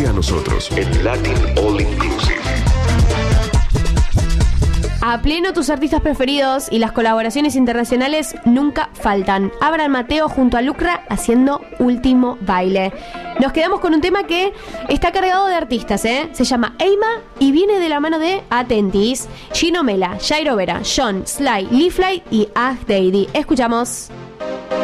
Unite a nosotros en Latin All Inclusive. A pleno tus artistas preferidos y las colaboraciones internacionales nunca faltan. Abraham Mateo junto a Lucra haciendo Último Baile. Nos quedamos con un tema que está cargado de artistas, Se llama Eima y viene de la mano de Atentis, Gino Mela, Jairo Vera, John, Sly, Lee Fly y Ag Daddy. Escuchamos.